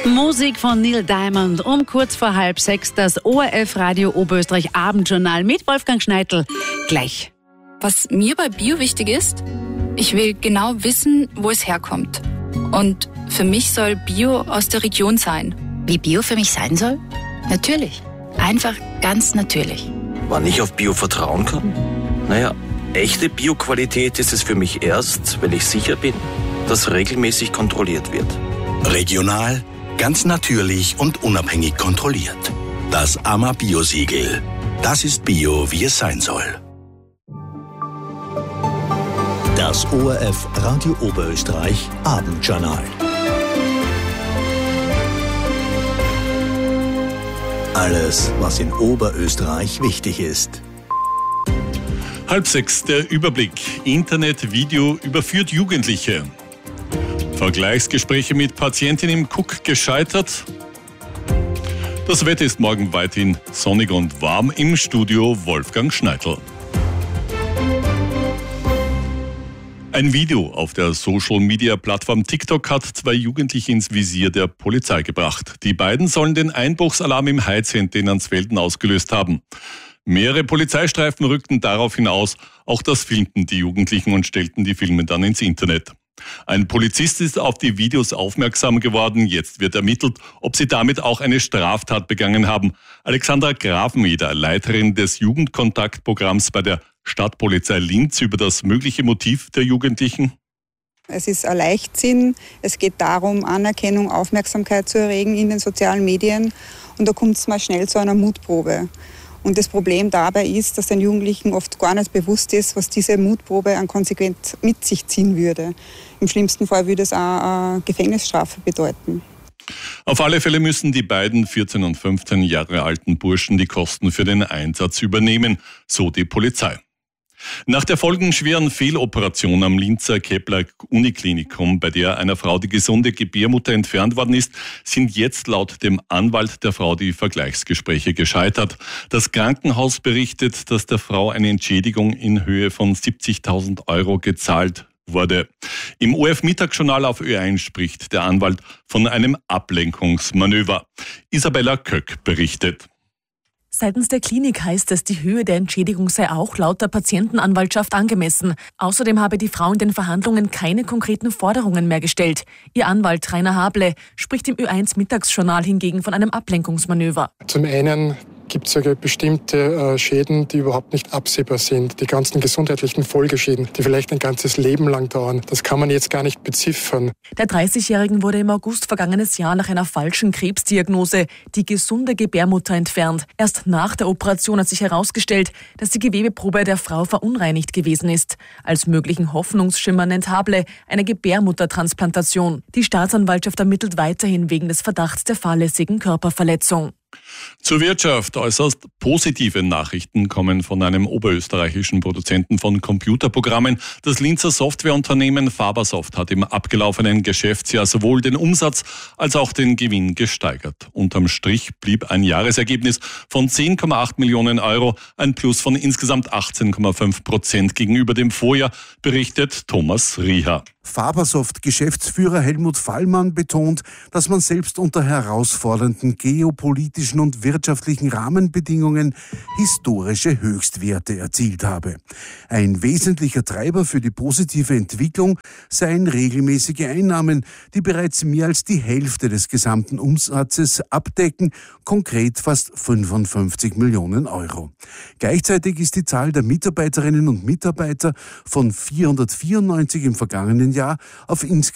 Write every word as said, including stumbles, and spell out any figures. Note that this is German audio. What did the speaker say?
Musik von Neil Diamond um kurz vor halb sechs, das O R F Radio Oberösterreich Abendjournal mit Wolfgang Schneitl. Gleich. Was mir bei Bio wichtig ist, ich will genau wissen, wo es herkommt. Und für mich soll Bio aus der Region sein. Wie Bio für mich sein soll? Natürlich. Einfach ganz natürlich. Wann ich auf Bio vertrauen kann? Naja, echte Bio-Qualität ist es für mich erst, wenn ich sicher bin, dass regelmäßig kontrolliert wird. Regional, ganz natürlich und unabhängig kontrolliert. Das A M A Bio-Siegel. Das ist Bio, wie es sein soll. Das O R F Radio Oberösterreich Abendjournal. Alles, was in Oberösterreich wichtig ist. Halb sechs, der Überblick. Internetvideo überführt Jugendliche. Vergleichsgespräche mit Patientinnen im Cook gescheitert. Das Wetter ist morgen weithin sonnig und warm. Im Studio Wolfgang Schneitl. Ein Video auf der Social-Media-Plattform TikTok hat zwei Jugendliche ins Visier der Polizei gebracht. Die beiden sollen den Einbruchsalarm im Heizcenter in Ansfelden ausgelöst haben. Mehrere Polizeistreifen rückten daraufhin aus. Auch das filmten die Jugendlichen und stellten die Filme dann ins Internet. Ein Polizist ist auf die Videos aufmerksam geworden. Jetzt wird ermittelt, ob sie damit auch eine Straftat begangen haben. Alexandra Grafeneder, Leiterin des Jugendkontaktprogramms bei der Stadtpolizei Linz, über das mögliche Motiv der Jugendlichen. Es ist ein Leichtsinn. Es geht darum, Anerkennung, Aufmerksamkeit zu erregen in den sozialen Medien. Und da kommt es mal schnell zu einer Mutprobe. Und das Problem dabei ist, dass den Jugendlichen oft gar nicht bewusst ist, was diese Mutprobe an Konsequenz mit sich ziehen würde. Im schlimmsten Fall würde es auch eine Gefängnisstrafe bedeuten. Auf alle Fälle müssen die beiden vierzehn und fünfzehn Jahre alten Burschen die Kosten für den Einsatz übernehmen, so die Polizei. Nach der folgenschweren Fehloperation am Linzer Kepler-Uniklinikum, bei der einer Frau die gesunde Gebärmutter entfernt worden ist, sind jetzt laut dem Anwalt der Frau die Vergleichsgespräche gescheitert. Das Krankenhaus berichtet, dass der Frau eine Entschädigung in Höhe von siebzigtausend Euro gezahlt wurde. Im O R F-Mittagsjournal auf Ö eins spricht der Anwalt von einem Ablenkungsmanöver. Isabella Köck berichtet. Seitens der Klinik heißt es, die Höhe der Entschädigung sei auch laut der Patientenanwaltschaft angemessen. Außerdem habe die Frau in den Verhandlungen keine konkreten Forderungen mehr gestellt. Ihr Anwalt Rainer Hable spricht im Ö eins Mittagsjournal hingegen von einem Ablenkungsmanöver. Zum einen gibt es ja bestimmte äh, Schäden, die überhaupt nicht absehbar sind. Die ganzen gesundheitlichen Folgeschäden, die vielleicht ein ganzes Leben lang dauern. Das kann man jetzt gar nicht beziffern. Der dreißigjährigen wurde im August vergangenes Jahr nach einer falschen Krebsdiagnose die gesunde Gebärmutter entfernt. Erst nach der Operation hat sich herausgestellt, dass die Gewebeprobe der Frau verunreinigt gewesen ist. Als möglichen Hoffnungsschimmer nennt Hable eine Gebärmuttertransplantation. Die Staatsanwaltschaft ermittelt weiterhin wegen des Verdachts der fahrlässigen Körperverletzung. Zur Wirtschaft. Äußerst positive Nachrichten kommen von einem oberösterreichischen Produzenten von Computerprogrammen. Das Linzer Softwareunternehmen Fabersoft hat im abgelaufenen Geschäftsjahr sowohl den Umsatz als auch den Gewinn gesteigert. Unterm Strich blieb ein Jahresergebnis von zehn Komma acht Millionen Euro, ein Plus von insgesamt achtzehn Komma fünf Prozent gegenüber dem Vorjahr, berichtet Thomas Rieher. Fabersoft-Geschäftsführer Helmut Fallmann betont, dass man selbst unter herausfordernden geopolitischen und wirtschaftlichen Rahmenbedingungen historische Höchstwerte erzielt habe. Ein wesentlicher Treiber für die positive Entwicklung seien regelmäßige Einnahmen, die bereits mehr als die Hälfte des gesamten Umsatzes abdecken, konkret fast fünfundfünfzig Millionen Euro. Gleichzeitig ist die Zahl der Mitarbeiterinnen und Mitarbeiter von vierhundertvierundneunzig im vergangenen Jahr auf insgesamt